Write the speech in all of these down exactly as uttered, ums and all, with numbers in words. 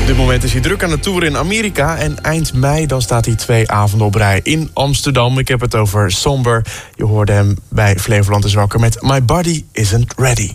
Op dit moment is hij druk aan de tour in Amerika. En eind mei dan staat hij twee avonden op rij in Amsterdam. Ik heb het over Somber. Je hoorde hem bij Flevoland is Wakker met My Body Isn't Ready.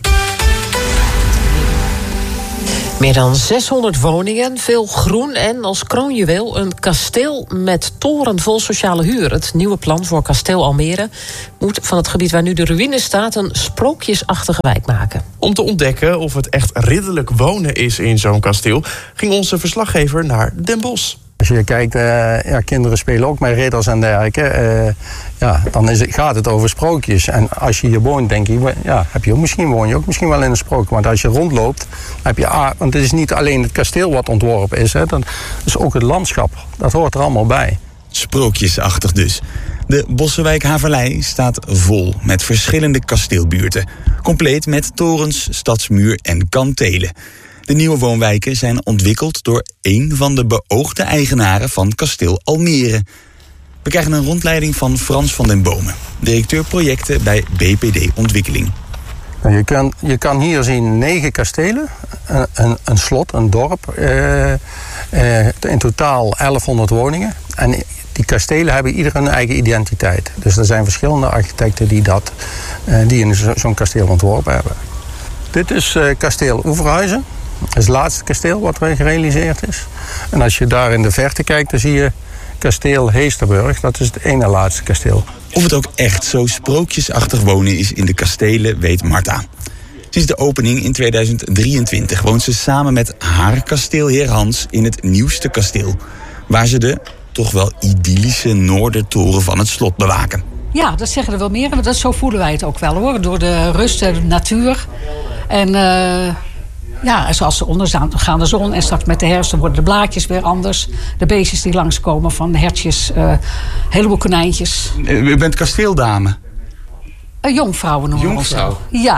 Meer dan zeshonderd woningen, veel groen en als kroonjuweel een kasteel met toren vol sociale huur. Het nieuwe plan voor kasteel Almere moet van het gebied waar nu de ruïne staat een sprookjesachtige wijk maken. Om te ontdekken of het echt ridderlijk wonen is in zo'n kasteel, ging onze verslaggever naar Den Bosch. Als je kijkt, uh, ja, kinderen spelen ook met ridders en dergelijke. Uh, ja, dan is het, gaat het over sprookjes. En als je hier woont, denk je, ja, heb je ook, misschien woon je ook misschien wel in een sprookje. Want als je rondloopt, heb je, ah, want het is niet alleen het kasteel wat ontworpen is. Hè, dat is ook het landschap. Dat hoort er allemaal bij. Sprookjesachtig dus. De Bossenwijk Haverlei staat vol met verschillende kasteelbuurten. Compleet met torens, stadsmuur en kantelen. De nieuwe woonwijken zijn ontwikkeld door één van de beoogde eigenaren van kasteel Almere. We krijgen een rondleiding van Frans van den Bomen, directeur projecten bij B P D Ontwikkeling. Je kan, je kan hier zien negen kastelen, een, een, een slot, een dorp, uh, uh, in totaal elfhonderd woningen. En die kastelen hebben ieder een eigen identiteit. Dus er zijn verschillende architecten die, dat, uh, die in zo, zo'n kasteel ontworpen hebben. Dit is uh, kasteel Oeverhuizen. Dat is het laatste kasteel wat weer gerealiseerd is. En als je daar in de verte kijkt, dan zie je kasteel Heesterburg. Dat is het ene laatste kasteel. Of het ook echt zo sprookjesachtig wonen is in de kastelen, weet Marta. Sinds de opening in tweeduizend drieëntwintig woont ze samen met haar kasteelheer Hans in het nieuwste kasteel, waar ze de toch wel idyllische Noordertoren van het slot bewaken. Ja, dat zeggen er wel meer. En dat, zo voelen wij het ook wel hoor. Door de rust en de natuur. En uh, ja, zoals de ondergaande zon. En straks met de herfst dan worden de blaadjes weer anders. De beestjes die langskomen van hertjes. Uh, een heleboel konijntjes. U bent kasteeldame? Uh, jonkvrouwen noemen we ons. Jonkvrouw? Ja.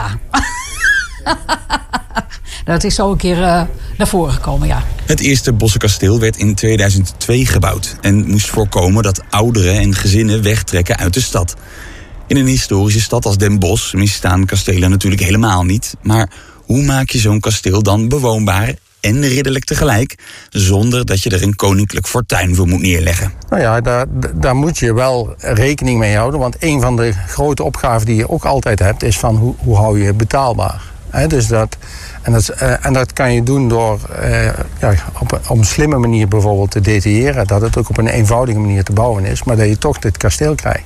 Dat is zo een keer uh, naar voren gekomen, ja. Het eerste Bossenkasteel werd in tweeduizend twee gebouwd en moest voorkomen dat ouderen en gezinnen wegtrekken uit de stad. In een historische stad als Den Bosch misstaan kastelen natuurlijk helemaal niet. Maar hoe maak je zo'n kasteel dan bewoonbaar en ridderlijk tegelijk, zonder dat je er een koninklijk fortuin voor moet neerleggen? Nou ja, daar, daar moet je wel rekening mee houden. Want een van de grote opgaven die je ook altijd hebt, is van hoe, hoe hou je het betaalbaar? He, dus dat, en, dat, uh, en dat kan je doen door uh, ja, op, een, op een slimme manier bijvoorbeeld te detailleren. Dat het ook op een eenvoudige manier te bouwen is, maar dat je toch dit kasteel krijgt.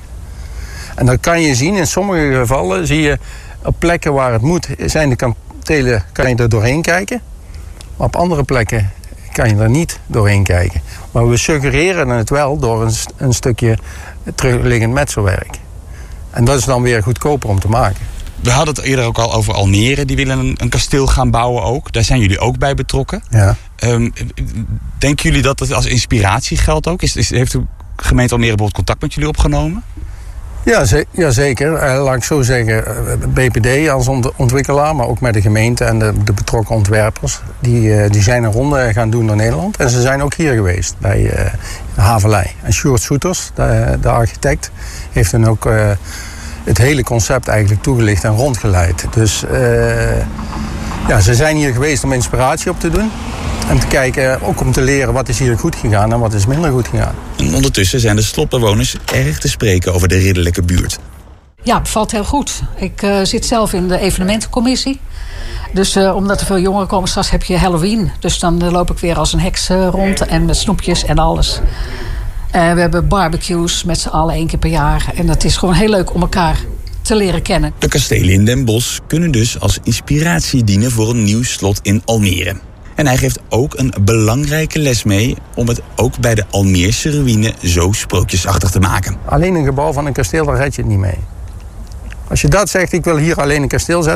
En dat kan je zien, in sommige gevallen zie je op plekken waar het moet, zijn de kantelen, kan je er doorheen kijken. Maar op andere plekken kan je er niet doorheen kijken. Maar we suggereren het wel door een, een stukje terugliggend metselwerk. En dat is dan weer goedkoper om te maken. We hadden het eerder ook al over Almere. Die willen een, een kasteel gaan bouwen ook. Daar zijn jullie ook bij betrokken. Ja. Um, denken jullie dat het als inspiratie geldt ook? Is, is, heeft de gemeente Almere bijvoorbeeld contact met jullie opgenomen? Ja, ze, ja zeker. Uh, laat ik zo zeggen, B P D als ont- ontwikkelaar, maar ook met de gemeente en de, de betrokken ontwerpers. Die, uh, die zijn een ronde gaan doen door Nederland. En ze zijn ook hier geweest, bij uh, Haverlei. En Sjoerd Soeters, de, de architect, heeft dan ook Uh, het hele concept eigenlijk toegelicht en rondgeleid. Dus uh, ja, ze zijn hier geweest om inspiratie op te doen. En te kijken, ook om te leren wat is hier goed gegaan en wat is minder goed gegaan. En ondertussen zijn de slotbewoners erg te spreken over de ridderlijke buurt. Ja, het valt heel goed. Ik uh, zit zelf in de evenementencommissie. Dus uh, omdat er veel jongeren komen, straks heb je Halloween. Dus dan uh, loop ik weer als een heks uh, rond en met snoepjes en alles. Uh, we hebben barbecues met z'n allen één keer per jaar. En dat is gewoon heel leuk om elkaar te leren kennen. De kastelen in Den Bosch kunnen dus als inspiratie dienen voor een nieuw slot in Almere. En hij geeft ook een belangrijke les mee om het ook bij de Almeerse ruïne zo sprookjesachtig te maken. Alleen een gebouw van een kasteel, daar red je het niet mee. Als je dat zegt, ik wil hier alleen een kasteel zetten,